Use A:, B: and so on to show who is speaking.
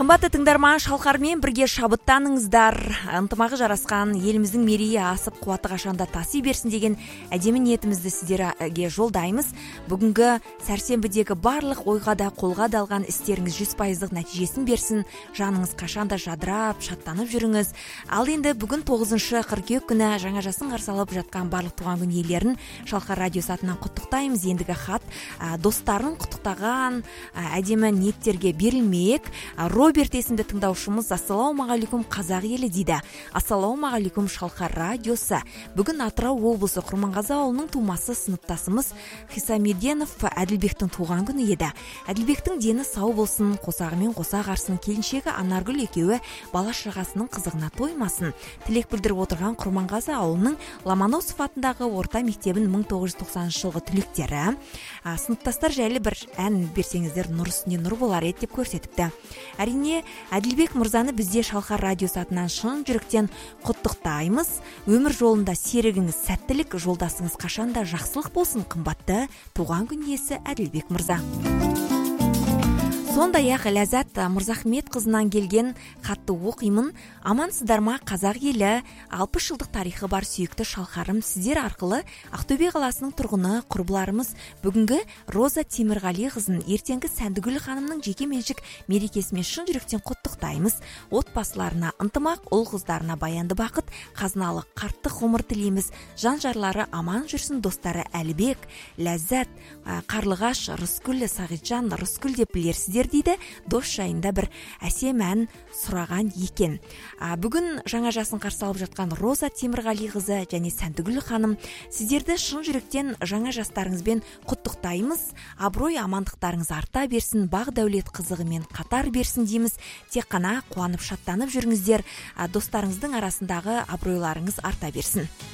A: Қымбатты тыңдарман, шалқармен бірге шабыттаныңыздар. Ынтымағы жарасқан еліміздің мерейі асып, қуаты қашанда таси берсін деген әдемі ниетімізді сіздерге жолдаймыз. Бүгінгі сәрсенбідегі барлық ойға да қолға да алған істеріңіз 100% нәтижесін берсін. Жаныңыз қашанда жадырап, шаттанып жүріңіз. Ал енді бүгін 9 қыркүйек күні жаңа жасын қарсы алып жатқан барлық туған күн иелерін Шалқар радиосы атынан құттықтаймыз. Ендігі хат достарын құттықтаған әдемі ниеттерге берілмек. Роберт есімді тыңдаушымыз: ассалаумағалейкум қазақ елі дейді. Ассалаумағалейкум Шалқар радиосы. Бүгін Атырау облысы Құрманғазы ауылының тумасы сыныптасымыз Хисамеденов Әділбектің туған күні еді. Әділбектің дені сау болсын, қосағымен қоса қарсын, келіншегі Анаргүл екеуі бала шағасының қызығына тоймасын. Тілек білдіріп отырған Құрманғазы ауылының Ломоносов атындағы орта мектебін 1990 жылғы түлектері. Сыныптастар жайлы бір ән берсеңіздер нұр үстіне нұр болар еді деп көрсетіпті. Әрине, Әділбек мырзаны бізде Шалқар радиосы атынан шын жүректен құттықтаймыз. Өмір жолында серігіңіз сәттілік, жолдасыңыз қашанда жақсылық болсын, қымбатты туған күн иесі Әділбек мырза. Сондай-ақ Ләззат Мырзахмет қызынан келген хатты оқимын. Амансыздар ма қазақ елі? 60 жылдық тарихы бар сүйікті Шалқарым, сіздер арқылы Ақтөбе қаласының тұрғыны құрбыларымыз бүгінгі Роза Темірғали қызын ертеңгі Сәндігүл ханымның жеке меншік мерекесімен шын жүректен құттықтаймыз. Отбасыларына ынтымақ, ұл қыздарына баянды бақыт, қазыналы қарттық ғұмыр тілейміз. Жан-жарлары аман жүрсін. Достары Әлібек, Ләззат, Қарлығаш, Рыскүл, Сағитжан, Рыскүл деп білерсіздер дейді. Дос жайында бір әсем ән сұраған екен. Бүгін жаңа жасын қарсы алып жатқан Роза Темірғали қызы және Сәндігүл ханым, сіздерді шын жүректен жаңа жастарыңызбен құттықтаймыз. Абырой амандықтарыңыз арта берсін, бақ дәулет қызығымен қатар берсін дейміз. Тек қана қуанып шаттанып жүріңіздер, достарыңыздың арасындағы абыройларыңыз арта берсін.